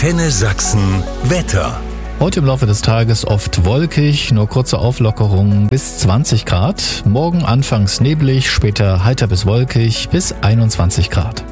Antenne Sachsen Wetter. Heute im Laufe des Tages oft wolkig, nur kurze Auflockerungen bis 20 Grad. Morgen anfangs neblig, später heiter bis wolkig bis 21 Grad.